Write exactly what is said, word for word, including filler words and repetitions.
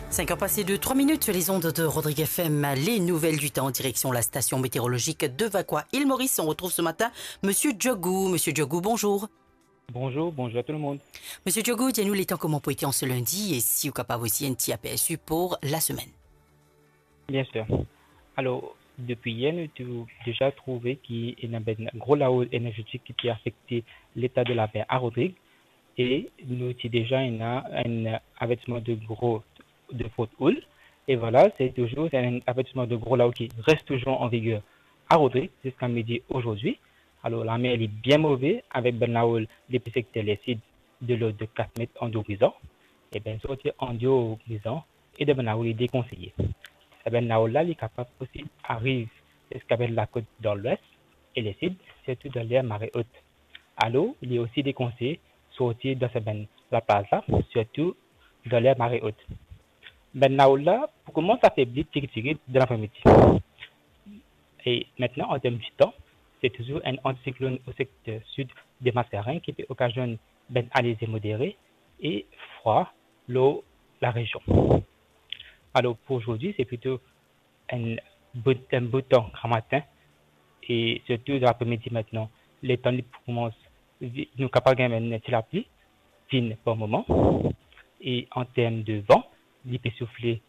cinq heures passées de trois minutes sur les ondes de Rodrigue F M. Les nouvelles du temps en direction la station météorologique de Vaqua. Île Maurice, on retrouve ce matin Monsieur Djogou. Monsieur Djogou, bonjour. Bonjour, bonjour à tout le monde. Monsieur Djogou, dis-nous les temps comment pour été en ce lundi et si vous capable aussi un petit aperçu pour la semaine. Bien sûr. Alors, depuis hier, nous avons déjà trouvé qu'il y a un gros laos énergétique qui a affecté l'état de la mer à Rodrigue. Et nous avons déjà un, un avertissement de gros de faute houle. Et voilà, c'est toujours un avertissement de gros laos qui reste toujours en vigueur à Rodrigue jusqu'à midi aujourd'hui. Alors, la mer elle est bien mauvaise avec Ben Laoul, depuis secteur les sites de l'eau de quatre mètres en dos brisant. Et bien, sortir en dos brisant et de Ben Laoul est déconseillé. Et Ben Laoul là, il est capable aussi arrive jusqu'à la côte dans l'ouest et les sites, surtout dans l'air marée haute. Alors, il est aussi déconseillé sortir dans cette ben, la place là, surtout dans l'air marée haute. Ben Laoul là, pour commencer à faiblir, tirer tirer de l'après-midi. Et maintenant, en termes du temps, c'est toujours un anticyclone au secteur sud des Mascarins qui peut occasionner ben alizé modéré et froid l'eau la région. Alors pour aujourd'hui, c'est plutôt un beau, un beau temps grand matin et surtout dans l'après-midi maintenant. Les temps libres commencent, nous sommes capables de gagner la pluie, fine par moment. Et en termes de vent, il peut souffler